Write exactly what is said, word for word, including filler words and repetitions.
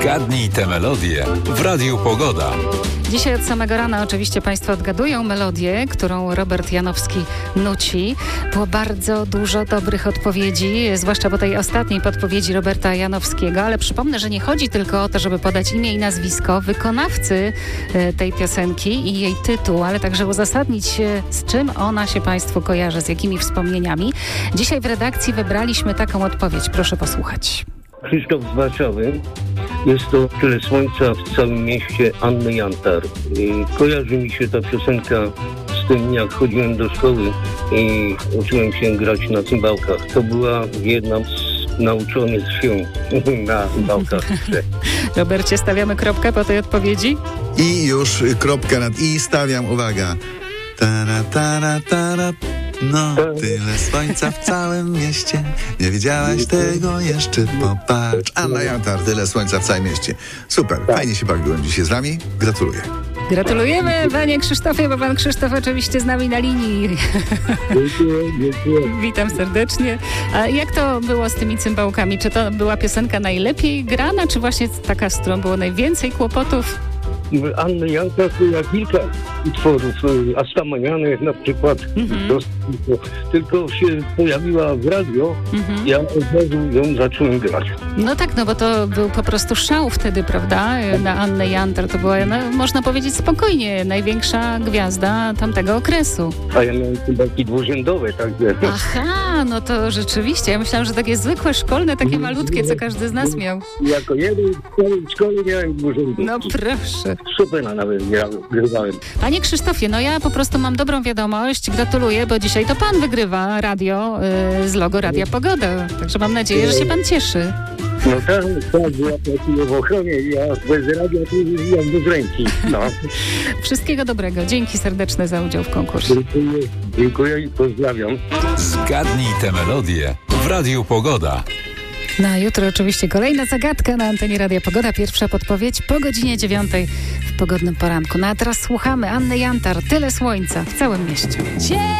Zgadnij tę melodię w Radiu Pogoda. Dzisiaj od samego rana oczywiście Państwo odgadują melodię, którą Robert Janowski nuci. Było bardzo dużo dobrych odpowiedzi, zwłaszcza po tej ostatniej podpowiedzi Roberta Janowskiego, ale przypomnę, że nie chodzi tylko o to, żeby podać imię i nazwisko wykonawcy tej piosenki i jej tytuł, ale także uzasadnić, z czym ona się Państwu kojarzy, z jakimi wspomnieniami. Dzisiaj w redakcji wybraliśmy taką odpowiedź. Proszę posłuchać. Krzysztof z Warszawy. Jest to Tyle słońca w całym mieście Anny Jantar. I kojarzy mi się ta piosenka z tym, jak chodziłem do szkoły i uczyłem się grać na cymbałkach. To była jedna z nauczonych się na cymbałkach. Robercie, stawiamy kropkę po tej odpowiedzi? I już kropkę nad i stawiam, uwaga. Tara, tara, tara. No, tyle słońca w całym mieście. Nie widziałaś tego jeszcze, popatrz. Anna Jantar, Tyle słońca w całym mieście. Super, fajnie się bawiłem dzisiaj z wami. Gratuluję. Gratulujemy, panie Krzysztofie, bo pan Krzysztof oczywiście z nami na linii. Dziękuję, dziękuję. Witam serdecznie. A jak to było z tymi cymbałkami? Czy to była piosenka najlepiej grana, czy właśnie taka, z którą było najwięcej kłopotów? Anny Jantar była kilka utworów, Astamaniany na przykład, mm-hmm. tylko się pojawiła w radio, mm-hmm. ja od razu ją zacząłem grać. No tak, no bo to był po prostu szał wtedy, prawda, na Annę Jantar. To była, no, można powiedzieć spokojnie, największa gwiazda tamtego okresu. A ja miałem cymbałki dwurzędowe, także... Aha, no to rzeczywiście, ja myślałam, że takie zwykłe, szkolne, takie malutkie, co każdy z nas miał. Jako jeden w szkole miałem dwurzędowe. No proszę. Chopina nawet grałem. Panie Krzysztofie, no ja po prostu mam dobrą wiadomość. Gratuluję, bo dzisiaj to pan wygrywa radio y, z logo Radia Pogoda. Także mam nadzieję, że się pan cieszy. No tak, tak, ja pracuję w ochronie, ja bez radia tu jem bez ręki. No. Wszystkiego dobrego. Dzięki serdeczne za udział w konkursie. Dziękuję, dziękuję i pozdrawiam. Zgadnij tę melodię w Radiu Pogoda. Na jutro oczywiście kolejna zagadka na antenie Radia Pogoda. Pierwsza podpowiedź po godzinie dziewiątej w pogodnym poranku. No a teraz słuchamy Anny Jantar, Tyle słońca w całym mieście.